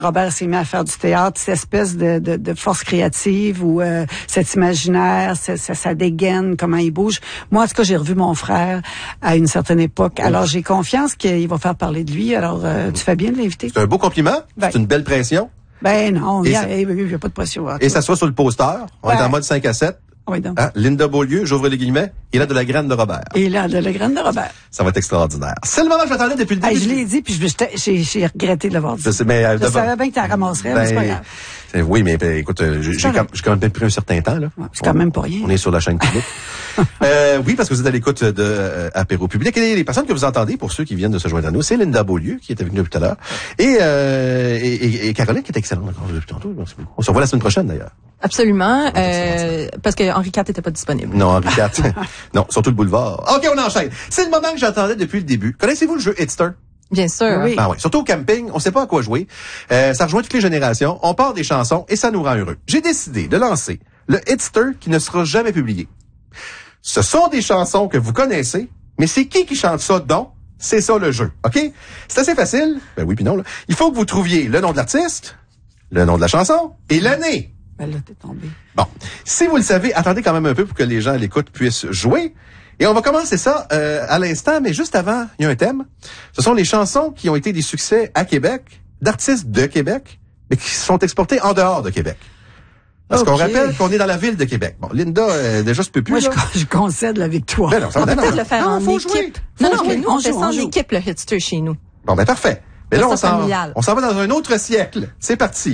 Robert s'est mis à faire du théâtre, cette espèce de force créative ou cet imaginaire, sa dégaine, comment il bouge. Moi, en tout cas, j'ai revu mon frère à une certaine époque. Alors, j'ai confiance qu'il va faire parler de lui. Alors, tu fais bien de l'inviter. C'est un beau compliment. Ben. C'est une belle pression. Ben non, il y a pas de pression. Et ça soit sur le poster. On est en mode 5 à 7. Oui, donc. Hein? Linda Beaulieu, j'ouvre les guillemets, il a de la graine de Robert. Il a de la graine de Robert. Ça va être extraordinaire. C'est le moment que j'attendais depuis le début. Je l'ai dit, puis j'ai regretté de l'avoir dit. Je sais, mais je savais bien que tu la ramasserais, mais c'est pas grave. Oui, mais écoute, j'ai quand même pris un certain temps, là. Ouais, c'est quand même pas rien. On est sur la chaîne publique. Oui, parce que vous êtes à l'écoute de Apéro Public. Et les personnes que vous entendez, pour ceux qui viennent de se joindre à nous, c'est Linda Beaulieu, qui est avec nous tout à l'heure. Et Caroline, qui est excellente encore depuis tantôt. Merci beaucoup. On se revoit la semaine prochaine, d'ailleurs. Absolument, parce que Henri IV était pas disponible. Non, Henri IV. Non, surtout le boulevard. OK, on enchaîne. C'est le moment que j'attendais depuis le début. Connaissez-vous le jeu Hitster? Bien sûr. Oui. Ah oui. Surtout au camping, on sait pas à quoi jouer. Ça rejoint toutes les générations. On part des chansons et ça nous rend heureux. J'ai décidé de lancer le Hitster qui ne sera jamais publié. Ce sont des chansons que vous connaissez, mais c'est qui chante ça donc? C'est ça le jeu, OK? C'est assez facile. Ben oui puis non, là. Il faut que vous trouviez le nom de l'artiste, le nom de la chanson et l'année. Ben là, t'es tombé. Bon. Si vous le savez, attendez quand même un peu pour que les gens à l'écoute puissent jouer. Et on va commencer ça à l'instant, mais juste avant, il y a un thème. Ce sont les chansons qui ont été des succès à Québec, d'artistes de Québec, mais qui sont exportées en dehors de Québec. Parce qu'on rappelle qu'on est dans la ville de Québec. Bon, Linda, déjà, se peut plus. Moi, là. je concède la victoire. Ben non, On peut peut-être le faire en faut équipe. jouer. Non, Faut mais jouer. nous, on fait ça en joue. équipe, le Hitster, chez nous. Bon, ben parfait. Mais là, Ça, familial. on s'en va dans un autre siècle. C'est parti.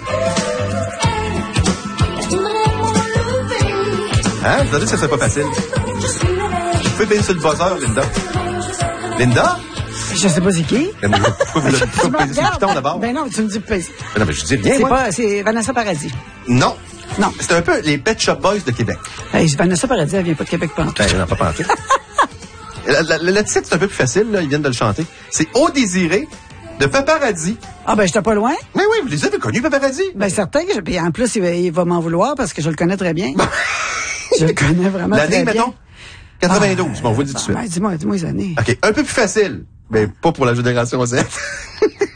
Hein? Vous avez dit que ça serait pas facile. Vous pouvez payer sur le buzzer, Linda. Linda? Je sais pas c'est qui. Pourquoi vous payez sur le piton d'abord? Ben non, tu me dis pas. Non, mais je dis rien, moi. C'est Vanessa Paradis. Non. Non. C'est un peu les Pet Shop Boys de Québec. Hey, Vanessa Paradis, elle vient pas de Québec pantoute. Ben, non, pas pantoute. Le titre, c'est un peu plus facile, là. Ils viennent de le chanter. C'est Au désiré de Paparazzi. Ah, ben, j'étais pas loin. Mais oui, vous les avez connus, Paparazzi? Ben, certain que puis en plus, il va m'en vouloir parce que je le connais très bien. Je le connais vraiment très bien. L'année, mettons? 92. Bon, on vous le dit tout de suite. Ben, dis-moi les années. OK. Un peu plus facile. Mais pas pour la génération Z.